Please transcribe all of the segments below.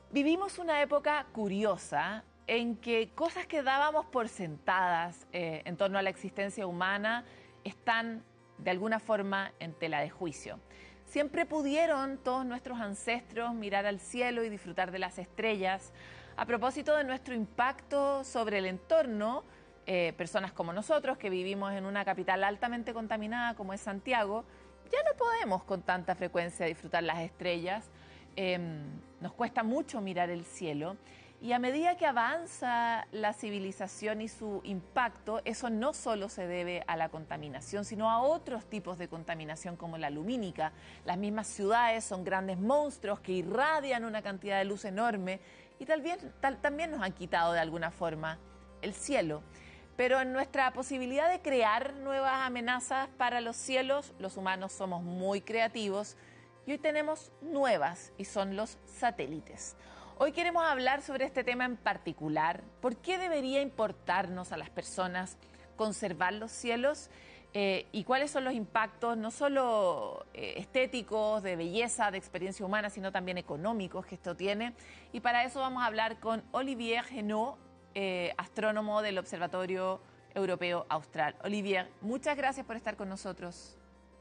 Vivimos una época curiosa en que cosas que dábamos por sentadas en torno a la existencia humana están de alguna forma en tela de juicio. Siempre pudieron todos nuestros ancestros mirar al cielo y disfrutar de las estrellas. A propósito de nuestro impacto sobre el entorno, personas como nosotros que vivimos en una capital altamente contaminada como es Santiago, ya no podemos con tanta frecuencia disfrutar las estrellas. Nos cuesta mucho mirar el cielo y a medida que avanza la civilización y su impacto, eso no solo se debe a la contaminación, sino a otros tipos de contaminación como la lumínica. Las mismas ciudades son grandes monstruos que irradian una cantidad de luz enorme y también nos han quitado de alguna forma el cielo. Pero en nuestra posibilidad de crear nuevas amenazas para los cielos, los humanos somos muy creativos. Y hoy tenemos nuevas y son los satélites. Hoy queremos hablar sobre este tema en particular. ¿Por qué debería importarnos a las personas conservar los cielos? Y cuáles son los impactos no solo estéticos, de belleza, de experiencia humana, sino también económicos que esto tiene. Y para eso vamos a hablar con Olivier Genot, astrónomo del Observatorio Europeo Austral. Olivier, muchas gracias por estar con nosotros.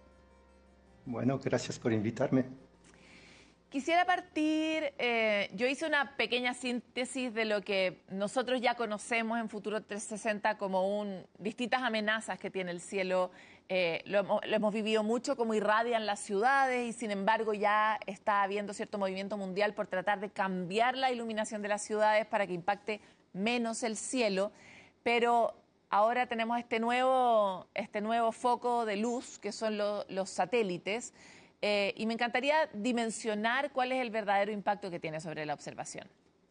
Bueno, gracias por invitarme. Quisiera partir, yo hice una pequeña síntesis de lo que nosotros ya conocemos en Futuro 360 como distintas amenazas que tiene el cielo. Lo hemos vivido mucho, como irradian las ciudades y sin embargo ya está habiendo cierto movimiento mundial por tratar de cambiar la iluminación de las ciudades para que impacte menos el cielo. Pero ahora tenemos este nuevo foco de luz que son los satélites. Y me encantaría dimensionar cuál es el verdadero impacto que tiene sobre la observación.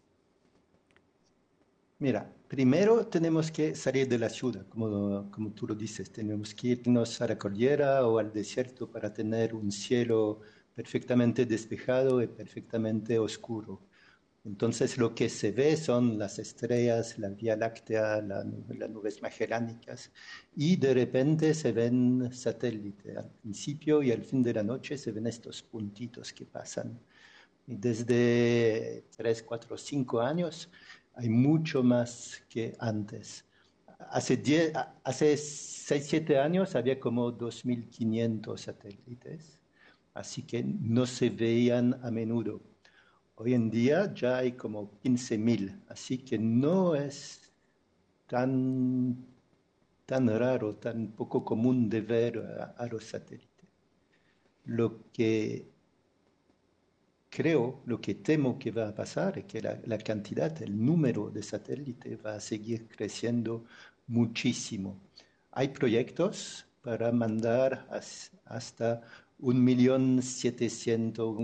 Mira, primero tenemos que salir de la ciudad, como tú lo dices. Tenemos que irnos a la cordillera o al desierto para tener un cielo perfectamente despejado y perfectamente oscuro. Entonces lo que se ve son las estrellas, la Vía Láctea, las nubes magelánicas y de repente se ven satélites. Al principio y al fin de la noche se ven estos puntitos que pasan. Y desde 3, 4, 5 años hay mucho más que antes. Hace 6, 7 años había como 2.500 satélites, así que no se veían a menudo. Hoy en día ya hay como 15.000, así que no es tan raro, tan poco común de ver a los satélites. Lo que lo que temo que va a pasar es que la cantidad, el número de satélites va a seguir creciendo muchísimo. Hay proyectos para mandar hasta 1.700.000,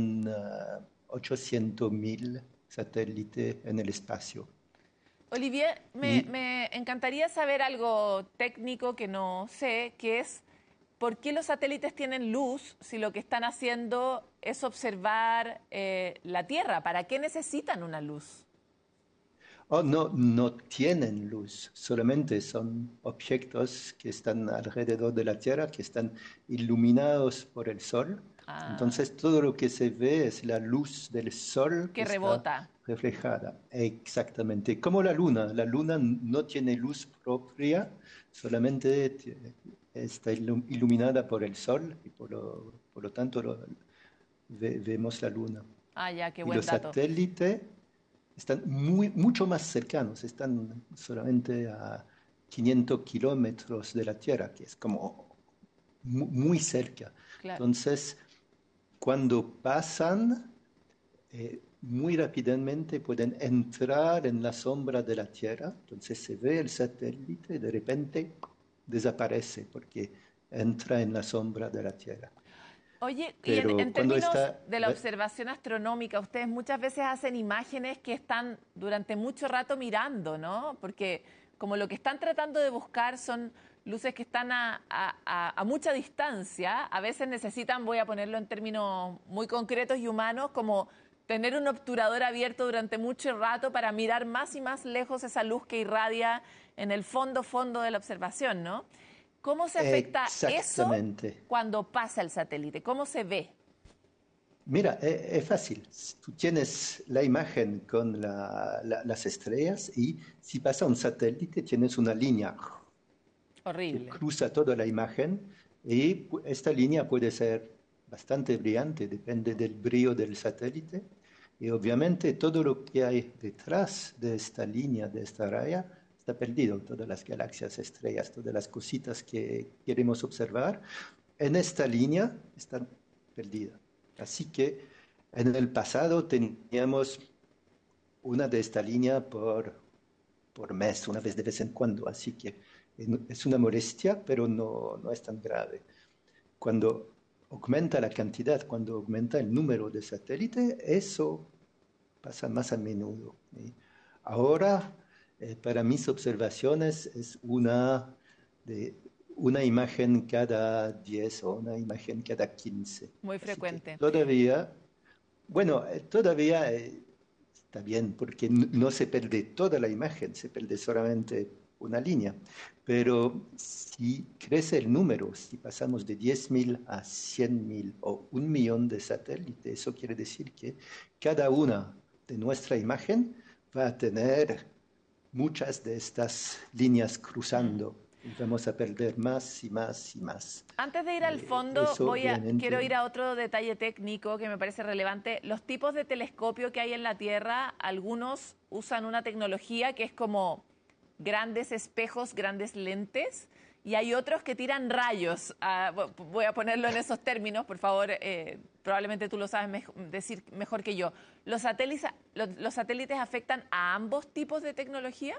1.800.000 satélites en el espacio. Olivier, Y me encantaría saber algo técnico que no sé, que es ¿por qué los satélites tienen luz si lo que están haciendo es observar la Tierra? ¿Para qué necesitan una luz? no, no tienen luz, solamente son objetos que están alrededor de la Tierra, que están iluminados por el Sol. Ah, Entonces todo lo que se ve es la luz del Sol que que está rebota. reflejada. Exactamente, como la Luna no tiene luz propia, solamente está iluminada por el Sol y por lo tanto vemos la Luna. Ah, ya, qué Y buen los dato. satélites están mucho más cercanos, están solamente a 500 kilómetros de la Tierra, que es como muy cerca. Claro. Entonces, cuando pasan, muy rápidamente pueden entrar en la sombra de la Tierra, entonces se ve el satélite y de repente desaparece porque entra en la sombra de la Tierra. Oye, y Pero en cuando términos está... de la observación astronómica, ustedes muchas veces hacen imágenes que están durante mucho rato mirando, ¿no? Porque como lo que están tratando de buscar son luces que están a mucha distancia, a veces necesitan, voy a ponerlo en términos muy concretos y humanos, como tener un obturador abierto durante mucho rato para mirar más y más lejos esa luz que irradia en el fondo de la observación, ¿no? ¿Cómo se afecta eso Exactamente. cuando pasa el satélite? ¿Cómo se ve? Mira, es fácil. Tú tienes la imagen con las estrellas y si pasa un satélite tienes una línea que Horrible. cruza toda la imagen y esta línea puede ser bastante brillante, depende del brillo del satélite. Y obviamente todo lo que hay detrás de esta línea, de esta raya, está perdido. Todas las galaxias, estrellas, todas las cositas que queremos observar, en esta línea están perdidas. Así que en el pasado teníamos una de esta línea por mes, una vez de vez en cuando, así que es una molestia, pero no es tan grave. Cuando aumenta la cantidad, cuando aumenta el número de satélites, eso pasa más a menudo. ¿Sí? Ahora, para mis observaciones, es de una imagen cada 10 o una imagen cada 15. Muy Así que frecuente. todavía, bueno, todavía está bien, porque no se pierde toda la imagen, se pierde solamente una línea. Pero si crece el número, si pasamos de 10.000 a 100.000 o 1.000.000 de satélites, eso quiere decir que cada una de nuestra imagen va a tener muchas de estas líneas Mm. cruzando y vamos a perder más y más y más. Antes de ir al fondo, Eso quiero obviamente, ir a otro detalle técnico que me parece relevante. Los tipos de telescopio que hay en la Tierra, algunos usan una tecnología que es como grandes espejos, grandes lentes, y hay otros que tiran rayos. Voy a ponerlo en esos términos, por favor, probablemente tú lo sabes decir mejor que yo. ¿Los satélites afectan a ambos tipos de tecnología?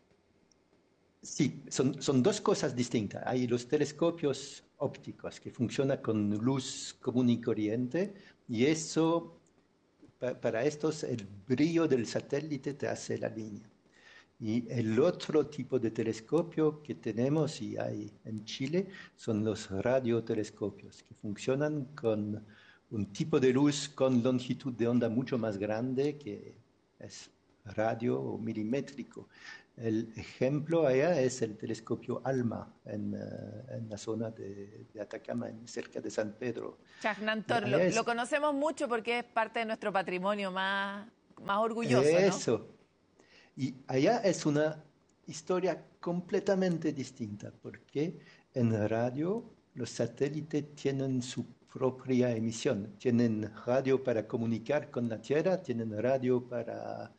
sí, son dos cosas distintas. Hay los telescopios ópticos que funcionan con luz común y corriente y eso, para estos, el brillo del satélite te hace la línea. Y el otro tipo de telescopio que tenemos y hay en Chile son los radiotelescopios, que funcionan con un tipo de luz con longitud de onda mucho más grande, que es radio o milimétrico. El ejemplo allá es el telescopio ALMA en la zona de Atacama, cerca de San Pedro. Y Chagnantor, allá lo es conocemos mucho porque es parte de nuestro patrimonio más orgulloso, ¿no? eso. Y allá es una historia completamente distinta, porque en radio los satélites tienen su propia emisión, tienen radio para comunicar con la Tierra, tienen radio para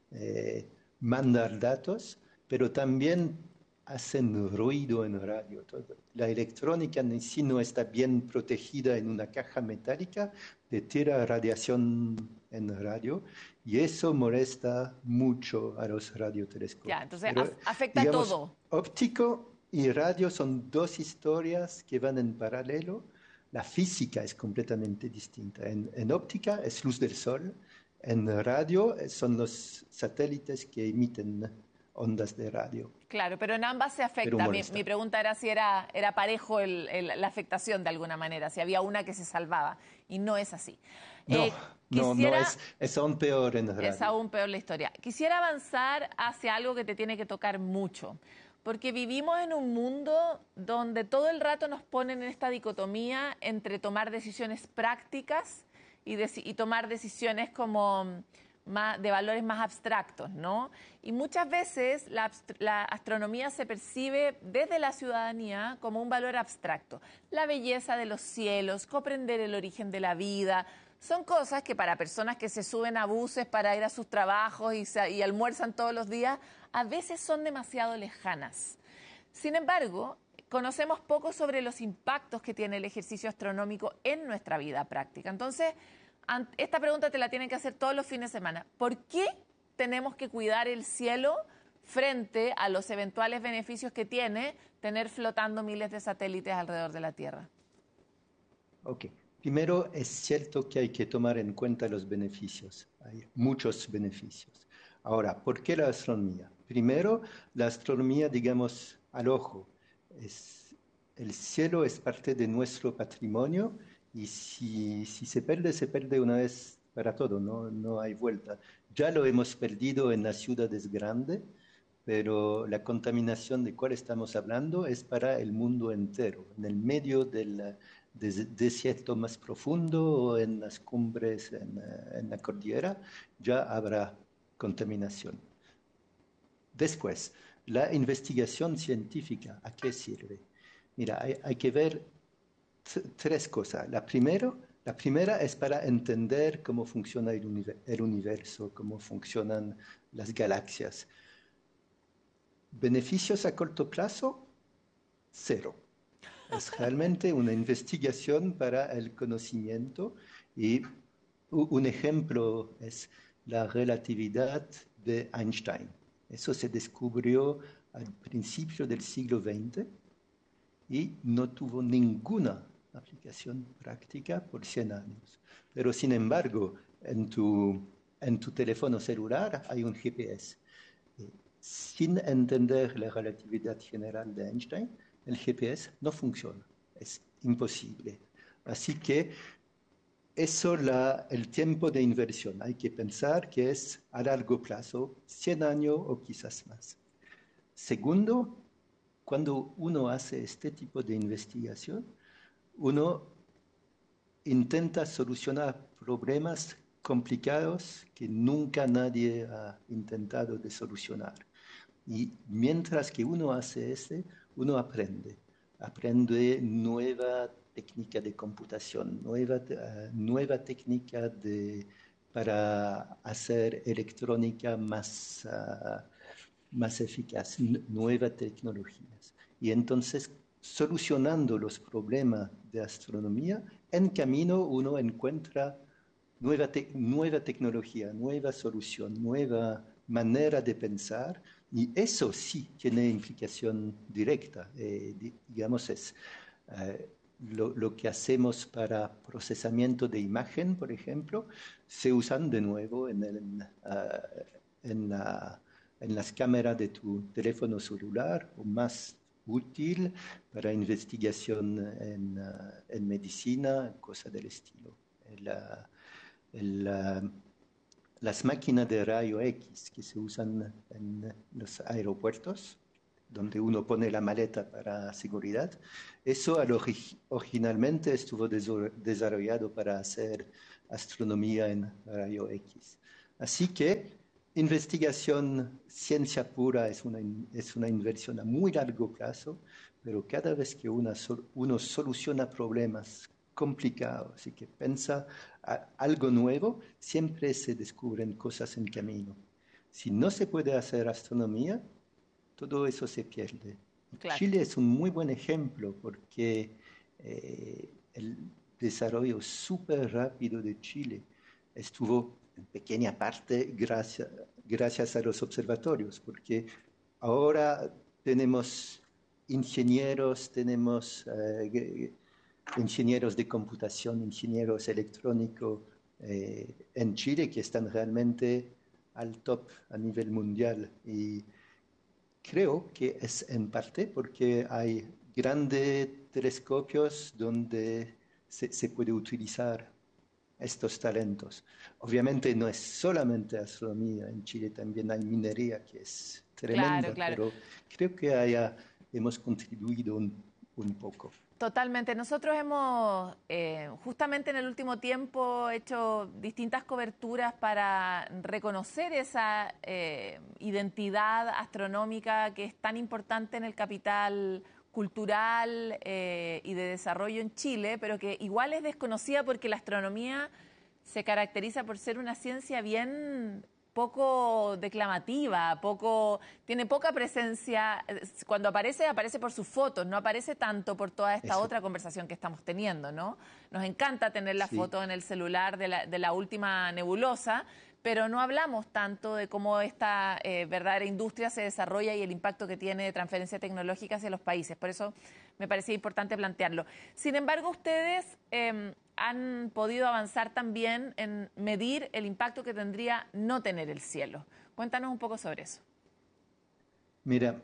mandar datos, pero también hacen ruido en radio. La electrónica en sí no está bien protegida en una caja metálica, te tira radiación en radio y eso molesta mucho a los Ya, radiotelescopios. entonces Pero, afecta digamos, todo. óptico y radio son dos historias que van en paralelo. La física es completamente distinta. En óptica es luz del sol, en radio son los satélites que emiten ondas de radio, Claro, pero en ambas se pero afecta. Mi molesta. pregunta era si era parejo la afectación de alguna manera, si había una que se salvaba. Y no es así. No, no, Quisiera, es aún peor en es radio. aún peor la historia. Quisiera avanzar hacia algo que te tiene que tocar mucho, porque vivimos en un mundo donde todo el rato nos ponen en esta dicotomía entre tomar decisiones prácticas y tomar decisiones como de valores más abstractos, ¿no? Y muchas veces la astronomía se percibe desde la ciudadanía como un valor abstracto. La belleza de los cielos, comprender el origen de la vida, son cosas que para personas que se suben a buses para ir a sus trabajos y almuerzan todos los días, a veces son demasiado lejanas. Sin embargo, conocemos poco sobre los impactos que tiene el ejercicio astronómico en nuestra vida práctica. Entonces, esta pregunta te la tienen que hacer todos los fines de semana. ¿Por qué tenemos que cuidar el cielo frente a los eventuales beneficios que tiene tener flotando miles de satélites alrededor de la Tierra? Ok. Primero, es cierto que hay que tomar en cuenta los beneficios. Hay muchos beneficios. Ahora, ¿por qué la astronomía? Primero, la astronomía, digamos, al ojo. El cielo es parte de nuestro patrimonio y si se pierde una vez para todo, no hay vuelta. Ya lo hemos perdido en las ciudades grandes, pero la contaminación de cual estamos hablando es para el mundo entero. En el medio desierto más profundo o en las cumbres en la cordillera, ya habrá contaminación. Después, la investigación científica, ¿a qué sirve? Mira, hay que ver tres cosas. La primera es para entender cómo funciona el universo, cómo funcionan las galaxias. Beneficios a corto plazo, cero. Es realmente una investigación para el conocimiento y un ejemplo es la relatividad de Einstein. Eso se descubrió al principio del siglo XX y no tuvo ninguna aplicación práctica por 100 años. Pero sin embargo, en tu teléfono celular hay un GPS. Sin entender la relatividad general de Einstein, el GPS no funciona. Es imposible. Así que eso el tiempo de inversión. Hay que pensar que es a largo plazo, 100 años o quizás más. Segundo, cuando uno hace este tipo de investigación, uno intenta solucionar problemas complicados que nunca nadie ha intentado de solucionar. Y mientras que uno hace uno aprende nueva técnica de computación, nueva técnica para hacer electrónica más eficaz, nuevas tecnologías. Y entonces, solucionando los problemas de astronomía, en camino uno encuentra nueva tecnología, nueva solución, nueva manera de pensar, y eso sí tiene implicación directa. Digamos, es lo que hacemos para procesamiento de imagen, por ejemplo, se usan de nuevo en las cámaras de tu teléfono celular, o más útil para investigación en medicina, cosas del estilo. Las máquinas de rayo X que se usan en los aeropuertos, donde uno pone la maleta para seguridad, eso originalmente estuvo desarrollado para hacer astronomía en rayo X. Así que investigación, ciencia pura es una inversión a muy largo plazo, pero cada vez que uno soluciona problemas complicados y que piensa algo nuevo, siempre se descubren cosas en camino. Si no se puede hacer astronomía, todo eso se pierde. Claro. Chile es un muy buen ejemplo porque el desarrollo súper rápido de Chile estuvo en pequeña parte gracias a los observatorios, porque ahora tenemos ingenieros, tenemos ingenieros de computación, ingenieros electrónicos en Chile que están realmente al top a nivel mundial. Y creo que es en parte porque hay grandes telescopios donde se puede utilizar estos talentos. Obviamente no es solamente astronomía, en Chile también hay minería que es Claro, tremenda, claro. pero creo que hemos contribuido un poco. Totalmente. Nosotros hemos justamente en el último tiempo hecho distintas coberturas para reconocer esa identidad astronómica que es tan importante en el capital cultural y de desarrollo en Chile, pero que igual es desconocida porque la astronomía se caracteriza por ser una ciencia bien poco declamativa, tiene poca presencia. Cuando aparece, aparece por sus fotos, no aparece tanto por toda esta Eso, otra conversación que estamos teniendo, ¿no? Nos encanta tener la sí. foto en el celular de la última nebulosa, pero no hablamos tanto de cómo esta verdadera industria se desarrolla y el impacto que tiene de transferencia tecnológica hacia los países. Por eso me parecía importante plantearlo. Sin embargo, ustedes han podido avanzar también en medir el impacto que tendría no tener el cielo. Cuéntanos un poco sobre eso. Mira,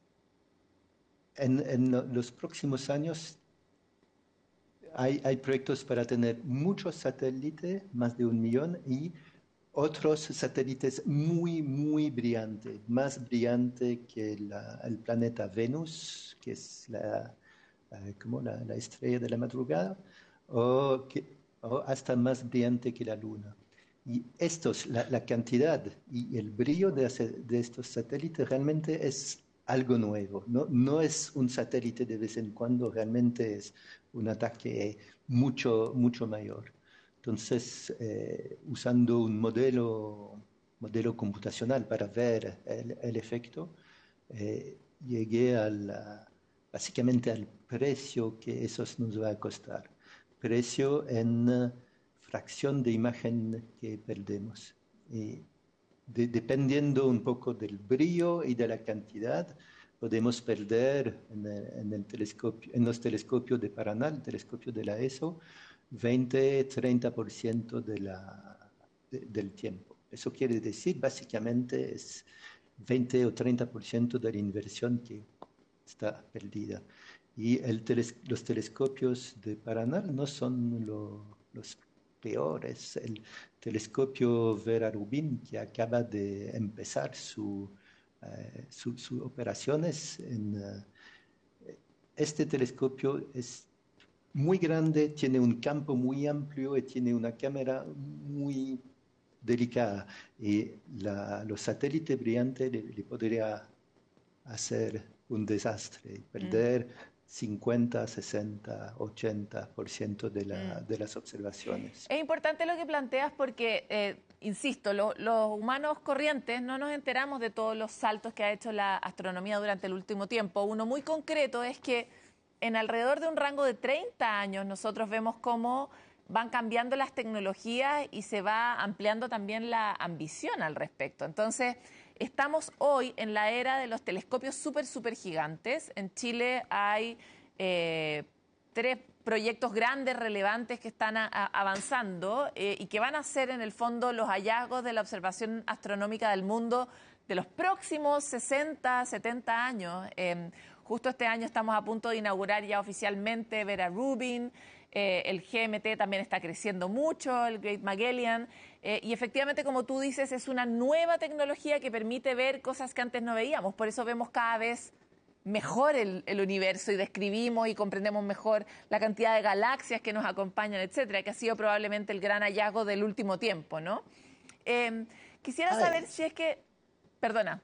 en los próximos años hay proyectos para tener muchos satélites, más de 1 millón, y otros satélites muy, muy brillantes, más brillante que el planeta Venus, que es como la estrella de la madrugada, o, o hasta más brillante que la luna. Y estos, la cantidad y el brillo de estos satélites realmente es algo nuevo. No, no es un satélite de vez en cuando, realmente es un ataque mucho mayor. Entonces, usando un modelo computacional para ver el efecto, llegué básicamente al precio que eso nos va a costar. Precio en fracción de imagen que perdemos. Y dependiendo un poco del brillo y de la cantidad, podemos perder en los telescopios de Paranal, el telescopio de la ESO, 20-30% del tiempo. Eso quiere decir, básicamente, es 20 o 30% de la inversión que está perdida. Y los telescopios de Paranal no son los peores. El telescopio Vera Rubin, que acaba de empezar sus operaciones, este telescopio es muy grande, tiene un campo muy amplio y tiene una cámara muy delicada. Y los satélites brillantes le podría hacer un desastre, perder 50, 60, 80% de las observaciones. Es importante lo que planteas porque, insisto, los humanos corrientes no nos enteramos de todos los saltos que ha hecho la astronomía durante el último tiempo. Uno muy concreto es que en alrededor de un rango de 30 años nosotros vemos cómo van cambiando las tecnologías y se va ampliando también la ambición al respecto. Entonces, estamos hoy en la era de los telescopios súper gigantes. En Chile hay 3 proyectos grandes, relevantes, que están avanzando y que van a ser, en el fondo, los hallazgos de la observación astronómica del mundo de los próximos 60, 70 años. Justo este año estamos a punto de inaugurar ya oficialmente Vera Rubin, el GMT también está creciendo mucho, el Great Magellan, y efectivamente, como tú dices, es una nueva tecnología que permite ver cosas que antes no veíamos. Por eso vemos cada vez mejor el universo y describimos y comprendemos mejor la cantidad de galaxias que nos acompañan, etcétera, que ha sido probablemente el gran hallazgo del último tiempo, ¿no? Quisiera saber si es que... Perdona.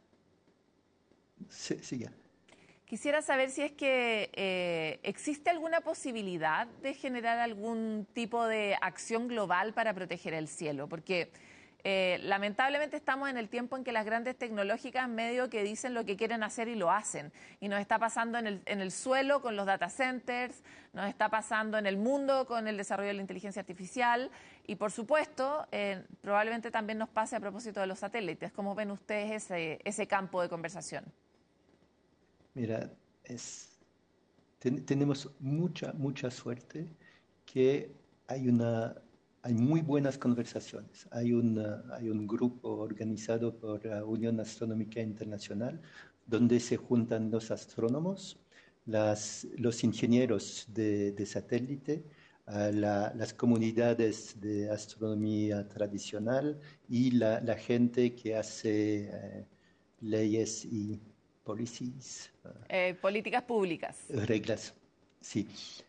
Sigue. Quisiera saber si es que existe alguna posibilidad de generar algún tipo de acción global para proteger el cielo, porque lamentablemente estamos en el tiempo en que las grandes tecnológicas medio que dicen lo que quieren hacer y lo hacen. Y nos está pasando en el suelo con los data centers, nos está pasando en el mundo con el desarrollo de la inteligencia artificial y, por supuesto, probablemente también nos pase a propósito de los satélites. ¿Cómo ven ustedes ese campo de conversación? Mira, tenemos mucha suerte que hay muy buenas conversaciones. Hay un grupo organizado por la Unión Astronómica Internacional donde se juntan los astrónomos, los ingenieros de satélite, las comunidades de astronomía tradicional y la gente que hace leyes y policies, Políticas públicas. reglas. Sí.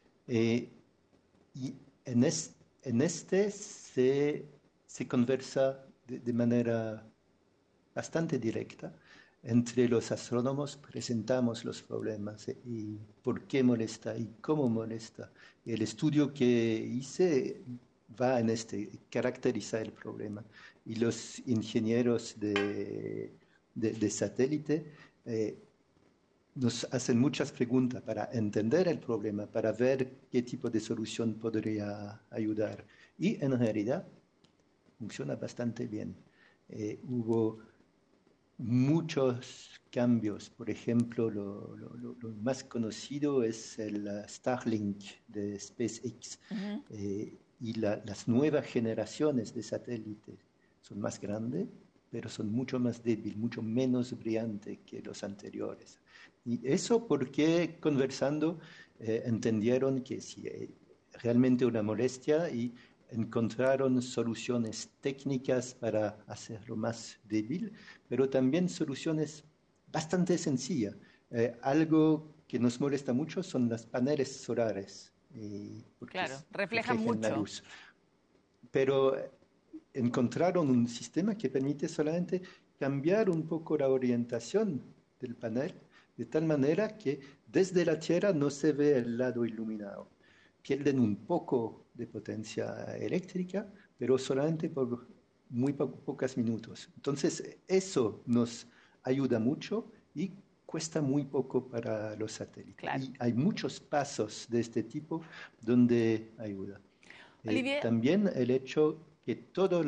Y en este se conversa de manera bastante directa. Entre los astrónomos presentamos los problemas y por qué molesta y cómo molesta. Y el estudio que hice va en caracterizar el problema. Y los ingenieros de satélite nos hacen muchas preguntas para entender el problema, para ver qué tipo de solución podría ayudar. Y en realidad funciona bastante bien. Hubo muchos cambios. Por ejemplo, lo más conocido es el Starlink de SpaceX. Y las nuevas generaciones de satélites son más grandes, pero son mucho más débiles, mucho menos brillantes que los anteriores. Y eso porque conversando entendieron que si realmente una molestia y encontraron soluciones técnicas para hacerlo más débil, pero también soluciones bastante sencillas. Algo que nos molesta mucho son los paneles solares. Porque claro, reflejan la mucho. luz. Pero encontraron un sistema que permite solamente cambiar un poco la orientación del panel, de tal manera que desde la Tierra no se ve el lado iluminado. Pierden un poco de potencia eléctrica, pero solamente por muy pocos minutos. Entonces, eso nos ayuda mucho y cuesta muy poco para los satélites. Claro. Y hay muchos pasos de este tipo donde ayuda. Olivier. También el hecho que todas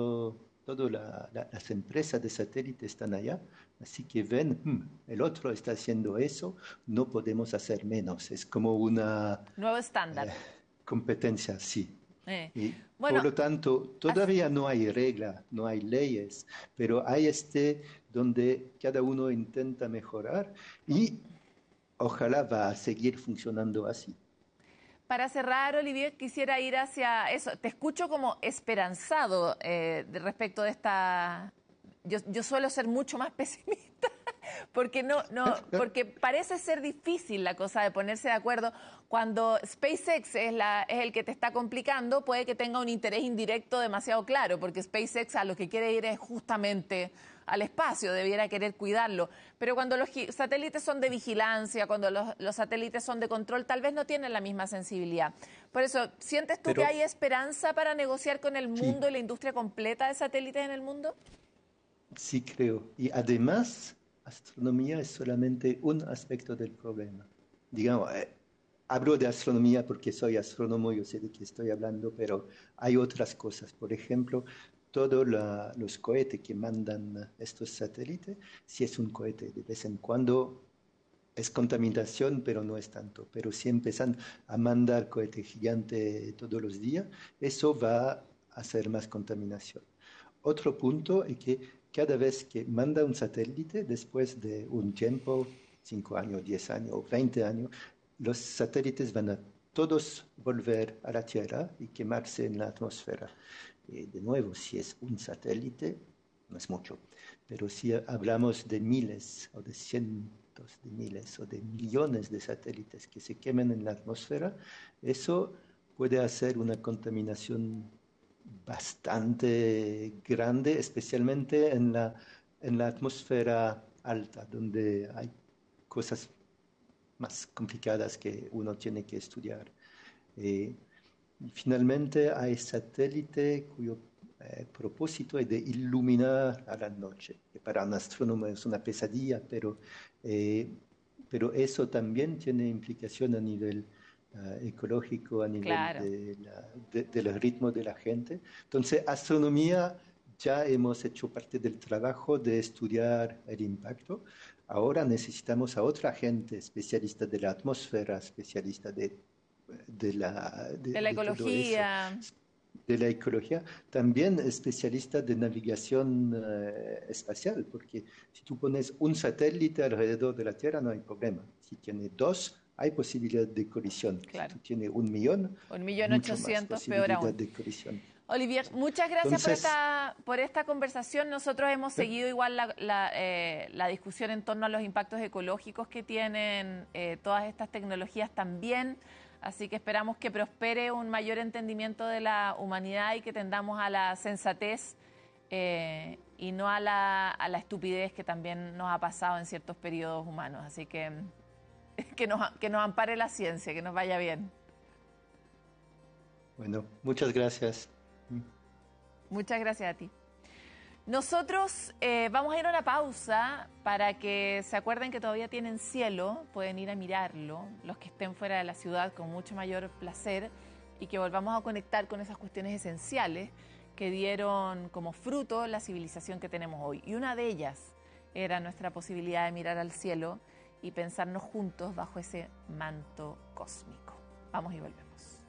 las empresas de satélites están allá, así que ven, el otro está haciendo eso, no podemos hacer menos. Es como una nuevo estándar. Competencia, sí. Y bueno, por lo tanto, todavía no hay regla, no hay leyes, pero hay donde cada uno intenta mejorar y ojalá va a seguir funcionando así. Para cerrar, Olivier, quisiera ir hacia eso. Te escucho como esperanzado respecto de esta... Yo suelo ser mucho más pesimista porque porque parece ser difícil la cosa de ponerse de acuerdo. Cuando SpaceX es el que te está complicando, puede que tenga un interés indirecto demasiado claro, porque SpaceX a lo que quiere ir es justamente al espacio, debiera querer cuidarlo. Pero cuando los satélites son de vigilancia, cuando los satélites son de control, tal vez no tienen la misma sensibilidad. Por eso, ¿sientes tú que hay esperanza para negociar con el mundo y la industria completa de satélites en el mundo? Sí, creo. Y además, astronomía es solamente un aspecto del problema. Digamos, hablo de astronomía porque soy astrónomo, yo sé de qué estoy hablando, pero hay otras cosas. Por ejemplo, todos los cohetes que mandan estos satélites, si es un cohete, de vez en cuando es contaminación, pero no es tanto. Pero si empiezan a mandar cohetes gigantes todos los días, eso va a hacer más contaminación. Otro punto es que cada vez que manda un satélite, después de un tiempo, 5 años, 10 años o 20 años, los satélites van a todos volver a la Tierra y quemarse en la atmósfera. De nuevo, si es un satélite, no es mucho, pero si hablamos de miles o de cientos de miles o de millones de satélites que se quemen en la atmósfera, eso puede hacer una contaminación bastante grande, especialmente en la atmósfera alta, donde hay cosas más complicadas que uno tiene que estudiar. Y finalmente hay satélites cuyo propósito es de iluminar a la noche, que para un astrónomo es una pesadilla, pero eso también tiene implicación a nivel ecológico, a nivel del ritmo de la gente. Entonces, astronomía ya hemos hecho parte del trabajo de estudiar el impacto. Ahora necesitamos a otra gente, especialista de la atmósfera, especialista de la ecología. De la ecología, también especialista de navegación espacial, porque si tú pones un satélite alrededor de la Tierra no hay problema. Si tiene 2, hay posibilidad de colisión. Claro. Si tú tienes 1.800.000, peor aún. De colisión. Olivier, muchas gracias por esta conversación. Nosotros hemos seguido igual la discusión en torno a los impactos ecológicos que tienen todas estas tecnologías también. Así que esperamos que prospere un mayor entendimiento de la humanidad y que tendamos a la sensatez y no a la estupidez que también nos ha pasado en ciertos periodos humanos. Así que nos ampare la ciencia, que nos vaya bien. Bueno, muchas gracias. Muchas gracias a ti. Nosotros vamos a ir a una pausa para que se acuerden que todavía tienen cielo, pueden ir a mirarlo, los que estén fuera de la ciudad con mucho mayor placer, y que volvamos a conectar con esas cuestiones esenciales que dieron como fruto la civilización que tenemos hoy. Y una de ellas era nuestra posibilidad de mirar al cielo y pensarnos juntos bajo ese manto cósmico. Vamos y volvemos.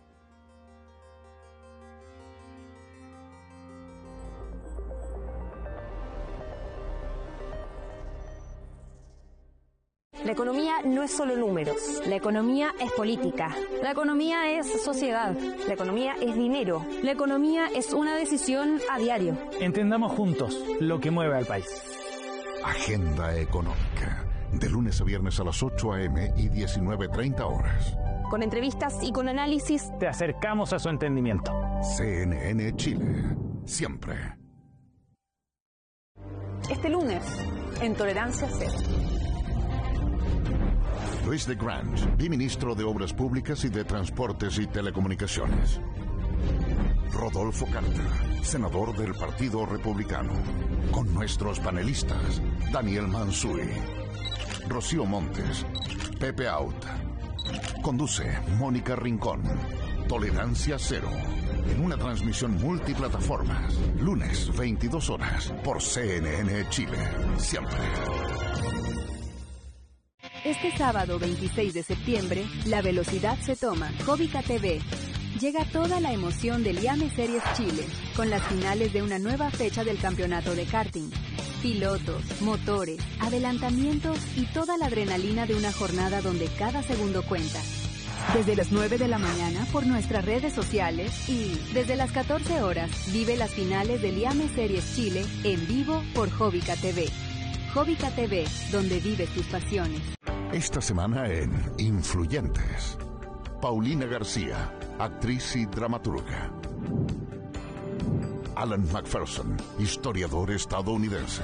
La economía no es solo números. La economía es política. La economía es sociedad. La economía es dinero. La economía es una decisión a diario. Entendamos juntos lo que mueve al país. Agenda Económica. de lunes a viernes a las 8 a.m. y 19:30 horas. Con entrevistas y con análisis, te acercamos a su entendimiento. CNN Chile, siempre. este lunes, en Tolerancia Cero. Luis de Grange, biministro de Obras Públicas y de Transportes y Telecomunicaciones. Rodolfo Carter, senador del Partido Republicano. Con nuestros panelistas, Daniel Mansuy, Rocío Montes, Pepe Out. Conduce Mónica Rincón. Tolerancia Cero. En una transmisión multiplataformas. Lunes, 22 horas. Por CNN Chile. Siempre. Este sábado 26 de septiembre, la velocidad se toma. Jovica TV. Llega toda la emoción del IAME Series Chile, con las finales de una nueva fecha del campeonato de karting. Pilotos, motores, adelantamientos y toda la adrenalina de una jornada donde cada segundo cuenta. Desde las 9 de la mañana por nuestras redes sociales y desde las 14 horas vive las finales del IAME Series Chile en vivo por Jovica TV. Jovica TV, donde vives tus pasiones. Esta semana en Influyentes. Paulina García, actriz y dramaturga. Alan McPherson, historiador estadounidense.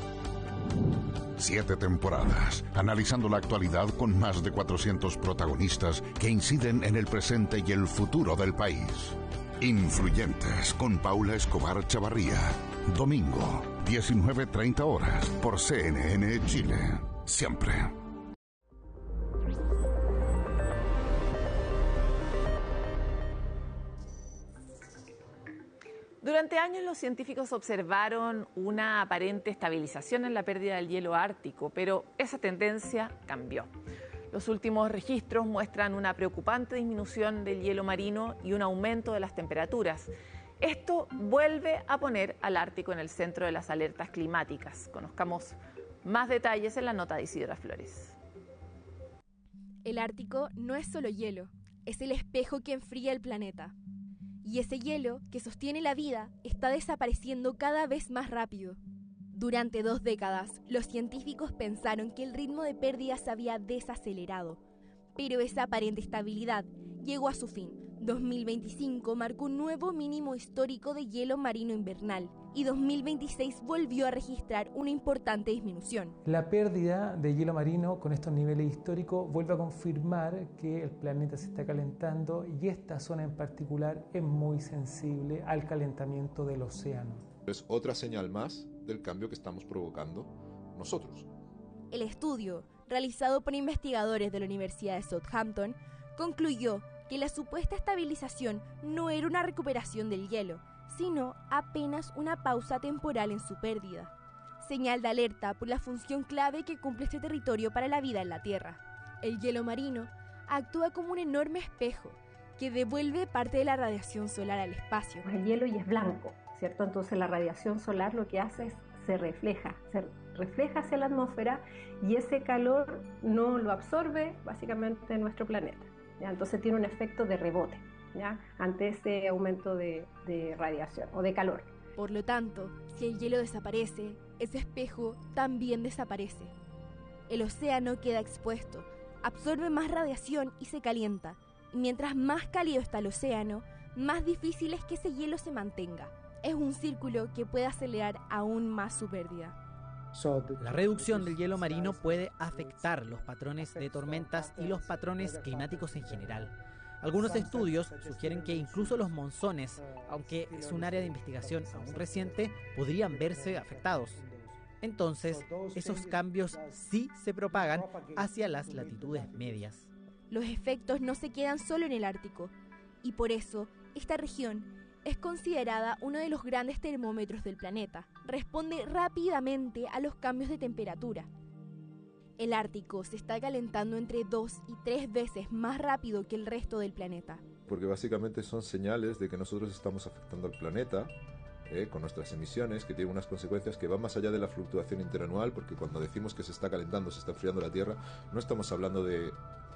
7 temporadas, analizando la actualidad con más de 400 protagonistas que inciden en el presente y el futuro del país. Influyentes con Paula Escobar Chavarría. Domingo, 19:30 horas, por CNN Chile. Siempre. Durante años los científicos observaron una aparente estabilización en la pérdida del hielo ártico, pero esa tendencia cambió. Los últimos registros muestran una preocupante disminución del hielo marino y un aumento de las temperaturas. Esto vuelve a poner al Ártico en el centro de las alertas climáticas. Conozcamos más detalles en la nota de Isidra Flores. El Ártico no es solo hielo, es el espejo que enfría el planeta. Y ese hielo que sostiene la vida está desapareciendo cada vez más rápido. Durante 2 décadas, los científicos pensaron que el ritmo de pérdida se había desacelerado, pero esa aparente estabilidad llegó a su fin. 2025 marcó un nuevo mínimo histórico de hielo marino invernal y 2026 volvió a registrar una importante disminución. La pérdida de hielo marino con estos niveles históricos vuelve a confirmar que el planeta se está calentando y esta zona en particular es muy sensible al calentamiento del océano. Es otra señal más del cambio que estamos provocando nosotros. El estudio, realizado por investigadores de la Universidad de Southampton, concluyó que la supuesta estabilización no era una recuperación del hielo, sino apenas una pausa temporal en su pérdida. Señal de alerta por la función clave que cumple este territorio para la vida en la Tierra. El hielo marino actúa como un enorme espejo que devuelve parte de la radiación solar al espacio. El hielo y es blanco, ¿cierto? Entonces la radiación solar lo que hace es se refleja hacia la atmósfera y ese calor no lo absorbe básicamente nuestro planeta. ¿Ya? Entonces tiene un efecto de rebote, ¿ya? Ante ese aumento de radiación o de calor. Por lo tanto, si el hielo desaparece, ese espejo también desaparece. El océano queda expuesto, absorbe más radiación y se calienta. Y mientras más cálido está el océano, más difícil es que ese hielo se mantenga. Es un círculo que puede acelerar aún más su pérdida. La reducción del hielo marino puede afectar los patrones de tormentas y los patrones climáticos en general. Algunos estudios sugieren que incluso los monzones, aunque es un área de investigación aún reciente, podrían verse afectados. Entonces, esos cambios sí se propagan hacia las latitudes medias. Los efectos no se quedan solo en el Ártico, y por eso esta región es considerada uno de los grandes termómetros del planeta. Responde rápidamente a los cambios de temperatura. El Ártico se está calentando entre 2 y 3 veces más rápido que el resto del planeta. Porque básicamente son señales de que nosotros estamos afectando al planeta con nuestras emisiones, que tienen unas consecuencias que van más allá de la fluctuación interanual, porque cuando decimos que se está calentando, se está enfriando la Tierra, no estamos hablando de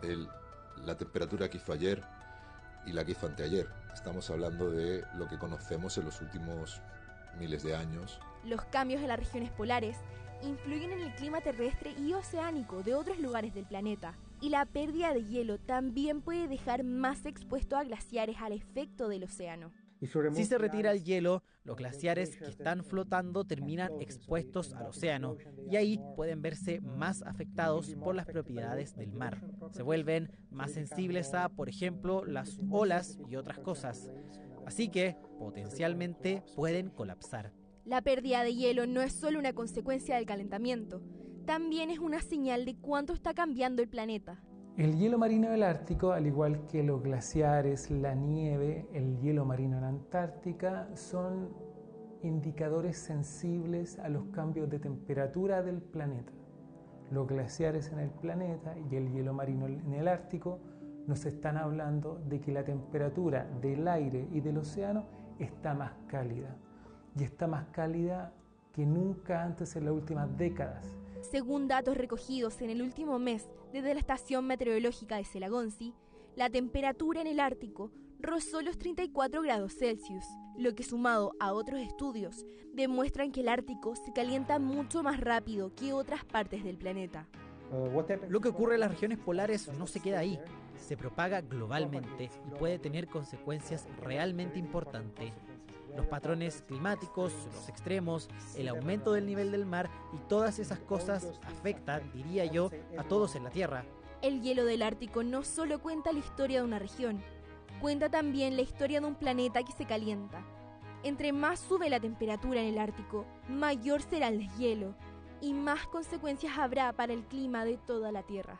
la temperatura que hizo ayer y la que hizo anteayer. Estamos hablando de lo que conocemos en los últimos miles de años. Los cambios en las regiones polares influyen en el clima terrestre y oceánico de otros lugares del planeta. Y la pérdida de hielo también puede dejar más expuesto a glaciares al efecto del océano. Si se retira el hielo, los glaciares que están flotando terminan expuestos al océano y ahí pueden verse más afectados por las propiedades del mar. Se vuelven más sensibles a, por ejemplo, las olas y otras cosas. Así que, potencialmente, pueden colapsar. La pérdida de hielo no es solo una consecuencia del calentamiento, también es una señal de cuánto está cambiando el planeta. El hielo marino del Ártico, al igual que los glaciares, la nieve, el hielo marino en Antártica, son indicadores sensibles a los cambios de temperatura del planeta. Los glaciares en el planeta y el hielo marino en el Ártico nos están hablando de que la temperatura del aire y del océano está más cálida. Y está más cálida que nunca antes en las últimas décadas. Según datos recogidos en el último mes desde la estación meteorológica de Selagonsi, la temperatura en el Ártico rozó los 34 grados Celsius, lo que sumado a otros estudios demuestran que el Ártico se calienta mucho más rápido que otras partes del planeta. Lo que ocurre en las regiones polares no se queda ahí, se propaga globalmente y puede tener consecuencias realmente importantes. Los patrones climáticos, los extremos, el aumento del nivel del mar y todas esas cosas afectan, diría yo, a todos en la Tierra. El hielo del Ártico no solo cuenta la historia de una región, cuenta también la historia de un planeta que se calienta. Entre más sube la temperatura en el Ártico, mayor será el deshielo y más consecuencias habrá para el clima de toda la Tierra.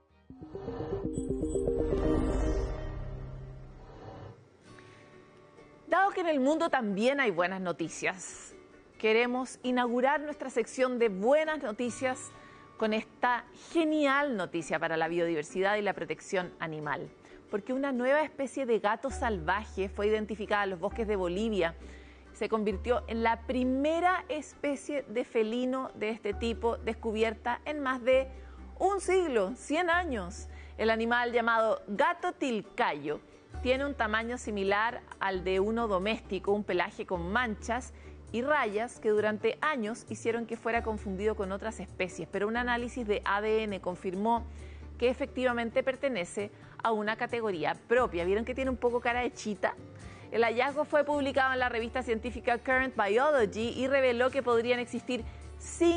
Dado que en el mundo también hay buenas noticias, queremos inaugurar nuestra sección de buenas noticias con esta genial noticia para la biodiversidad y la protección animal. Porque una nueva especie de gato salvaje fue identificada en los bosques de Bolivia. Se convirtió en la primera especie de felino de este tipo descubierta en más de un siglo, 100 años. El animal llamado gato tilcayo tiene un tamaño similar al de uno doméstico, un pelaje con manchas y rayas que durante años hicieron que fuera confundido con otras especies, pero un análisis de ADN confirmó que efectivamente pertenece a una categoría propia. ¿Vieron que tiene un poco cara de chita? El hallazgo fue publicado en la revista científica Current Biology y reveló que podrían existir 5